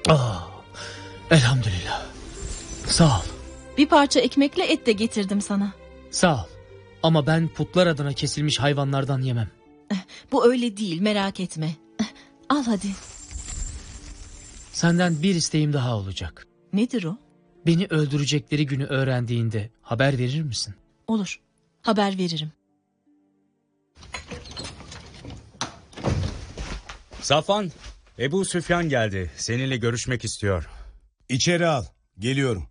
Ah, elhamdülillah. Sağ ol. Bir parça ekmekle et de getirdim sana. Sağ ol. Ama ben putlar adına kesilmiş hayvanlardan yemem. Bu öyle değil, merak etme. Al hadi. Senden bir isteğim daha olacak. Nedir o? Beni öldürecekleri günü öğrendiğinde haber verir misin? Olur. Haber veririm. Safvan, Ebu Süfyan geldi. Seninle görüşmek istiyor. İçeri al. Geliyorum.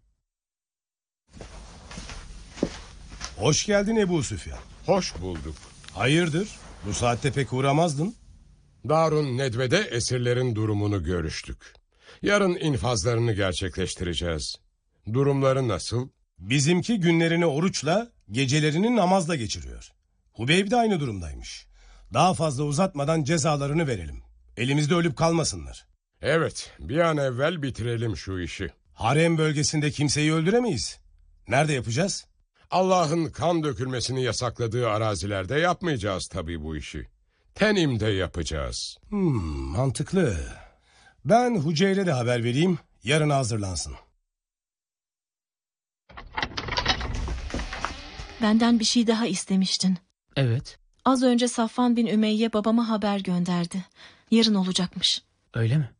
Hoş geldin Ebu Süfyan. Hoş bulduk. Hayırdır? Bu saatte pek uğramazdın. Darun Nedve'de esirlerin durumunu görüştük. Yarın infazlarını gerçekleştireceğiz. Durumları nasıl? Bizimki günlerini oruçla, gecelerini namazla geçiriyor. Hubeyb de aynı durumdaymış. Daha fazla uzatmadan cezalarını verelim. Elimizde ölüp kalmasınlar. Evet, bir an evvel bitirelim şu işi. Harem bölgesinde kimseyi öldüremeyiz. Nerede yapacağız? Allah'ın kan dökülmesini yasakladığı arazilerde yapmayacağız tabii bu işi. Tenim'de yapacağız. Mantıklı. Ben Huceyr'e de haber vereyim, yarın hazırlansın. Benden bir şey daha istemiştin. Evet. Az önce Safvan bin Ümeyye babama haber gönderdi. Yarın olacakmış. Öyle mi?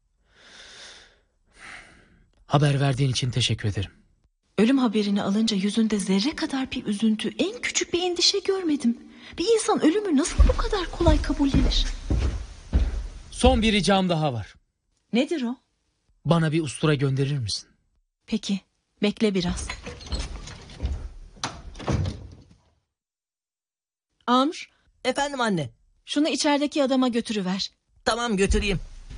Haber verdiğin için teşekkür ederim. Ölüm haberini alınca yüzünde zerre kadar bir üzüntü, en küçük bir endişe görmedim. Bir insan ölümü nasıl bu kadar kolay kabullenir? Son bir ricam daha var. Nedir o? Bana bir ustura gönderir misin? Peki, bekle biraz. Amr, Efendim anne. şunu içerideki adama götürüver. Tamam, götüreyim.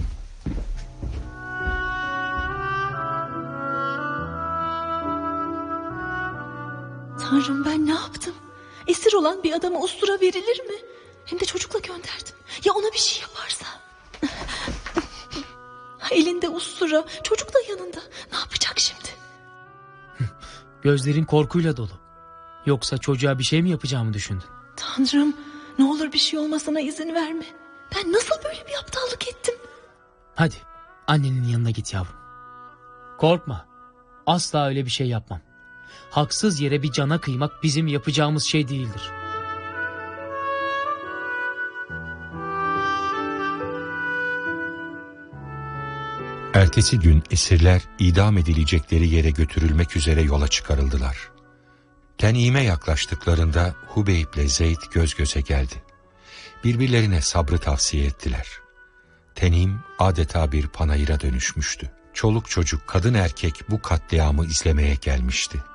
Tanrım, ben ne yaptım? Esir olan bir adama ustura verilir mi? Hem de çocukla gönderdim. Ya ona bir şey yaparsa? Elinde ustura, çocuk da yanında. Ne yapacak şimdi? Gözlerin korkuyla dolu. Yoksa çocuğa bir şey mi yapacağımı düşündün? Tanrım, ne olur bir şey olmasına izin verme. Ben nasıl böyle bir aptallık ettim? Hadi annenin yanına git yavrum. Korkma. Asla öyle bir şey yapmam. Haksız yere bir cana kıymak bizim yapacağımız şey değildir. Ertesi gün esirler idam edilecekleri yere götürülmek üzere yola çıkarıldılar. Tenim'e yaklaştıklarında Hubeyb ile Zeyd göz göze geldi. Birbirlerine sabrı tavsiye ettiler. Tenim adeta bir panayıra dönüşmüştü. Çoluk çocuk, kadın erkek bu katliamı izlemeye gelmişti.